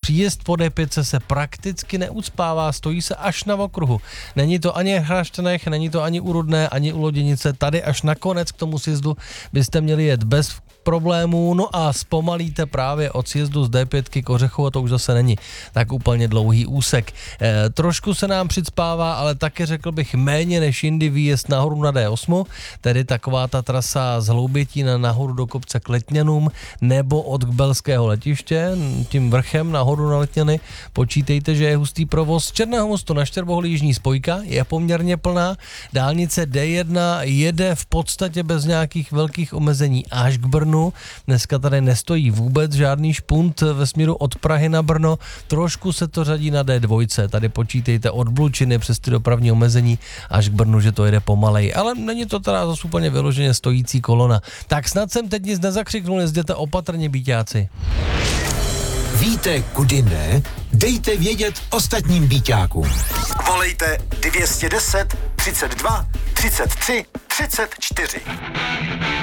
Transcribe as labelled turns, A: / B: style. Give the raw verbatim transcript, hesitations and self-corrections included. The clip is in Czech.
A: Příjezd po D pět se prakticky neucpává, stojí se až na okruhu. Není to ani v Chrášťanech, není to ani u Rudné, ani u Loděnice. Tady až nakonec k tomu sjezdu byste měli jet bez problémů, no a zpomalíte právě od sjezdu z D pět k Ořechovu, a to už zase není tak úplně dlouhý úsek. E, trošku se nám přicpává, ale taky řekl bych méně než jindy výjezd nahoru na D osm, tedy taková ta trasa z Hloubětína nahoru do kopce k Letňanům nebo od Kbelského letiště, tím vrchem nahoru na Letňany. Počítejte, že je hustý provoz. Z Černého mostu na Štěrboholí jižní spojka je poměrně plná. Dálnice D jedna jede v podstatě bez nějakých velkých omezení až k Brnu. Dneska tady nestojí vůbec žádný špunt ve směru od Prahy na Brno. Trošku se to řadí na D dva. Tady počítejte od Blučiny přes ty dopravní omezení až k Brnu, že to jede pomalej. Ale není to teda zase úplně vyloženě stojící kolona. Tak snad jsem teď nic nezakřiknul, jezděte opatrně, býťáci.
B: Víte, kudy ne? Dejte vědět ostatním býťákům.
C: Volejte dvě stě deset, třicet dva, třicet tři, třicet čtyři.